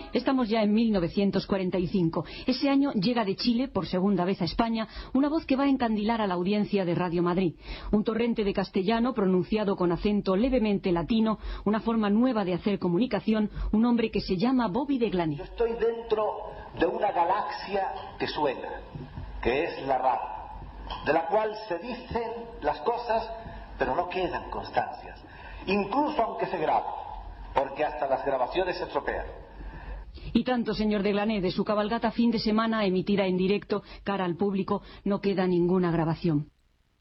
Estamos ya en 1945. Ese año llega de Chile, por segunda vez a España, una voz que va a encandilar a la audiencia de Radio Madrid. Un torrente de castellano pronunciado con acento levemente latino, una forma nueva de hacer comunicación, un hombre que se llama Bobby de Glané. Yo estoy dentro de una galaxia que suena, que es la radio, de la cual se dicen las cosas, pero no quedan constancias, incluso aunque se grabe, porque hasta las grabaciones se estropean. Y tanto, señor de Glané, de su cabalgata fin de semana emitida en directo, cara al público, no queda ninguna grabación.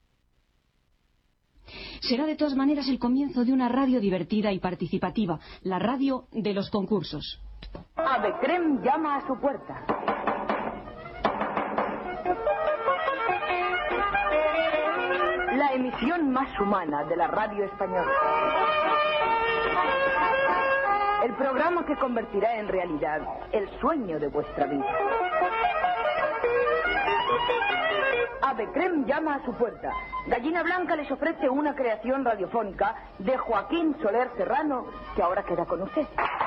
Será de todas maneras el comienzo de una radio divertida y participativa, la radio de los concursos. Avecrem llama a su puerta. La emisión más humana de la radio española. El programa que convertirá en realidad el sueño de vuestra vida. Avecrem llama a su puerta. Gallina Blanca les ofrece una creación radiofónica de Joaquín Soler Serrano, que ahora queda con usted.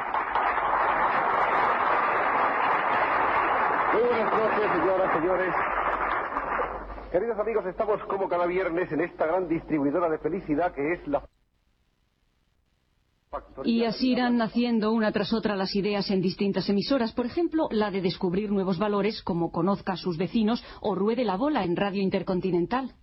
Muy buenas noches, señoras, señores. Queridos amigos, estamos como cada viernes en esta gran distribuidora de felicidad que es la... Y así irán naciendo una tras otra las ideas en distintas emisoras. Por ejemplo, la de descubrir nuevos valores como Conozca a sus vecinos o Ruede la bola en Radio Intercontinental.